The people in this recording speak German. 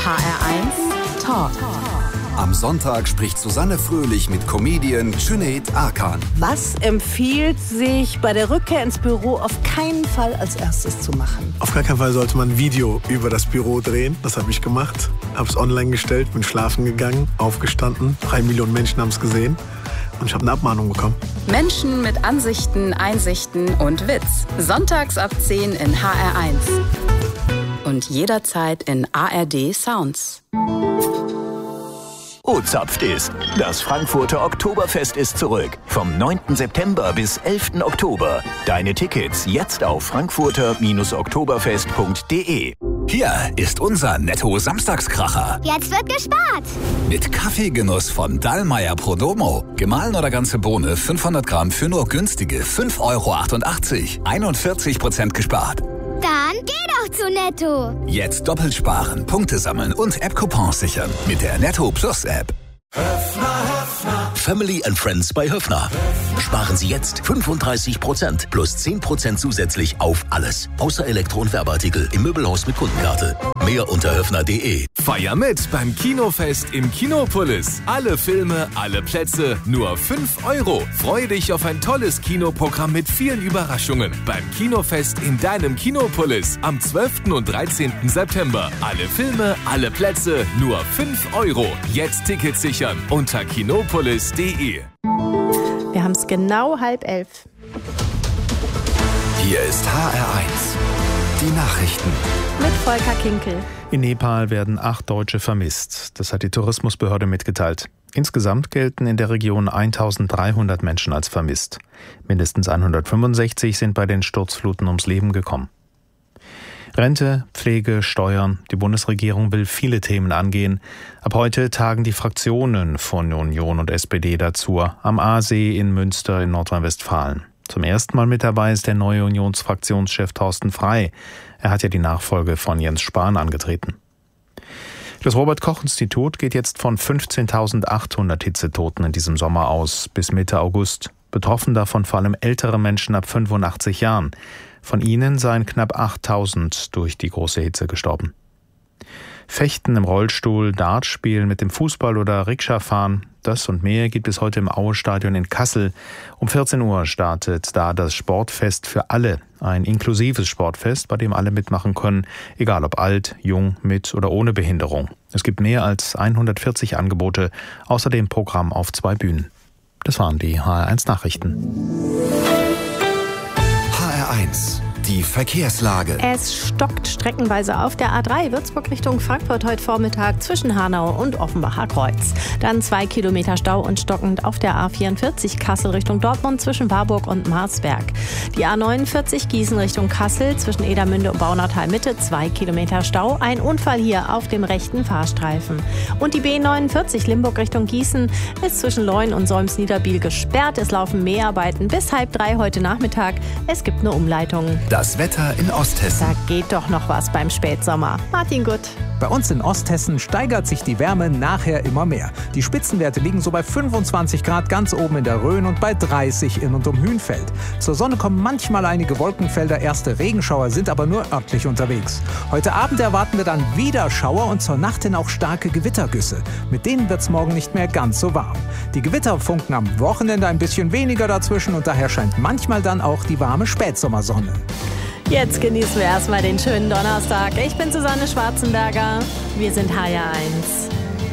HR1 Talk. Am Sonntag spricht Susanne Fröhlich mit Comedian Cüneyt Arkan. Was empfiehlt sich bei der Rückkehr ins Büro auf keinen Fall als erstes zu machen? Auf gar keinen Fall sollte man ein Video über das Büro drehen. Das habe ich gemacht. Habe es online gestellt, bin schlafen gegangen, aufgestanden. 3 Millionen Menschen haben es gesehen. Und ich habe eine Abmahnung bekommen. Menschen mit Ansichten, Einsichten und Witz. Sonntags ab 10 in HR1. Und jederzeit in ARD Sounds. Zapft ist. Das Frankfurter Oktoberfest ist zurück. Vom 9. September bis 11. Oktober. Deine Tickets jetzt auf frankfurter-oktoberfest.de. Hier ist unser Netto-Samstagskracher. Jetzt wird gespart. Mit Kaffeegenuss von Dallmayr Prodomo. Gemahlen oder ganze Bohne 500 Gramm für nur günstige 5,88 €. 41% gespart. Dann geh doch zu Netto. Jetzt doppelt sparen, Punkte sammeln und App-Coupons sichern mit der Netto Plus App. Family and Friends bei Höffner. Sparen Sie jetzt 35% plus 10% zusätzlich auf alles. Außer Elektro- und Werbeartikel im Möbelhaus mit Kundenkarte. Mehr unter höffner.de. Feier mit beim Kinofest im Kinopolis. Alle Filme, alle Plätze, nur 5 €. Freue dich auf ein tolles Kinoprogramm mit vielen Überraschungen. Beim Kinofest in deinem Kinopolis am 12. und 13. September. Alle Filme, alle Plätze, nur 5 €. Jetzt Tickets sichern unter kinopolis.de. Wir haben es genau 10:30. Hier ist HR1. Die Nachrichten. Mit Volker Kinkel. In Nepal werden 8 Deutsche vermisst. Das hat die Tourismusbehörde mitgeteilt. Insgesamt gelten in der Region 1300 Menschen als vermisst. Mindestens 165 sind bei den Sturzfluten ums Leben gekommen. Rente, Pflege, Steuern. Die Bundesregierung will viele Themen angehen. Ab heute tagen die Fraktionen von Union und SPD dazu am Aasee in Münster in Nordrhein-Westfalen. Zum ersten Mal mit dabei ist der neue Unionsfraktionschef Thorsten Frey. Er hat ja die Nachfolge von Jens Spahn angetreten. Das Robert-Koch-Institut geht jetzt von 15.800 Hitzetoten in diesem Sommer aus bis Mitte August. Betroffen davon vor allem ältere Menschen ab 85 Jahren. Von ihnen seien knapp 8.000 durch die große Hitze gestorben. Fechten im Rollstuhl, Dartspielen mit dem Fußball oder Rikscha-Fahren, das und mehr gibt es heute im Aue-Stadion in Kassel. Um 14 Uhr startet da das Sportfest für alle. Ein inklusives Sportfest, bei dem alle mitmachen können, egal ob alt, jung, mit oder ohne Behinderung. Es gibt mehr als 140 Angebote, außerdem Programm auf 2 Bühnen. Das waren die HR1 Nachrichten. HR1, die Verkehrslage. Es stockt streckenweise auf der A3 Würzburg Richtung Frankfurt heute Vormittag zwischen Hanau und Offenbacher Kreuz. Dann 2 Kilometer Stau und stockend auf der A44 Kassel Richtung Dortmund zwischen Warburg und Marsberg. Die A49 Gießen Richtung Kassel zwischen Edermünde und Baunatal Mitte 2 Kilometer Stau. Ein Unfall hier auf dem rechten Fahrstreifen. Und die B49 Limburg Richtung Gießen ist zwischen Leun und Solms-Niederbiel gesperrt. Es laufen Mäharbeiten bis 2:30 heute Nachmittag. Es gibt eine Umleitung. Das Wetter in Osthessen. Da geht doch noch was beim Spätsommer. Martin Gutt. Bei uns in Osthessen steigert sich die Wärme nachher immer mehr. Die Spitzenwerte liegen so bei 25 Grad ganz oben in der Rhön und bei 30 in und um Hünfeld. Zur Sonne kommen manchmal einige Wolkenfelder, erste Regenschauer sind aber nur örtlich unterwegs. Heute Abend erwarten wir dann wieder Schauer und zur Nacht hin auch starke Gewittergüsse. Mit denen wird's morgen nicht mehr ganz so warm. Die Gewitter funken am Wochenende ein bisschen weniger dazwischen und daher scheint manchmal dann auch die warme Spätsommersonne. Jetzt genießen wir erstmal den schönen Donnerstag. Ich bin Susanne Schwarzenberger. Wir sind HR1.